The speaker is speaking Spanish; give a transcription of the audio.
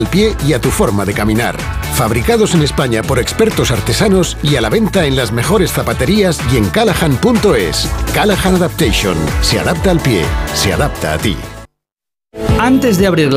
al pie y a tu forma de caminar. Fabricados en España por expertos artesanos y a la venta en las mejores zapaterías y en Callahan.es. Callahan Adaptation. Se adapta al pie. Se adapta a ti. Antes de abrir la